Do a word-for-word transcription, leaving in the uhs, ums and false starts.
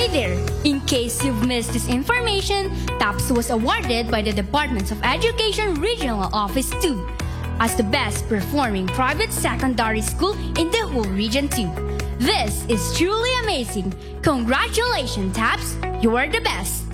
Hi there! In case you've missed this information, TAPS was awarded by the Department of Education Regional Office two as the best performing private secondary school in the whole Region two. This is truly amazing. Congratulations, TAPS! You are the best!